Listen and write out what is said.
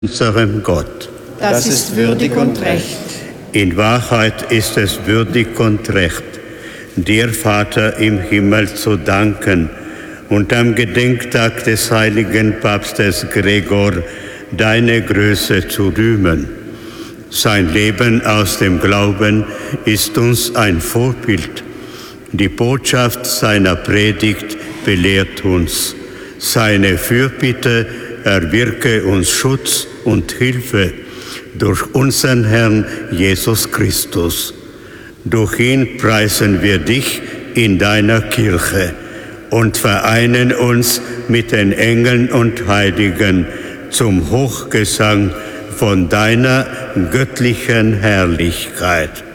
unserem Gott. Das ist würdig und recht. In Wahrheit ist es würdig und recht, dir, Vater im Himmel, zu danken und am Gedenktag des heiligen Papstes Gregor deine Größe zu rühmen. Sein Leben aus dem Glauben ist uns ein Vorbild. Die Botschaft seiner Predigt belehrt uns. Seine Fürbitte erwirke uns Schutz und Hilfe durch unseren Herrn Jesus Christus. Durch ihn preisen wir dich in deiner Kirche und vereinen uns mit den Engeln und Heiligen zum Hochgesang von deiner göttlichen Herrlichkeit.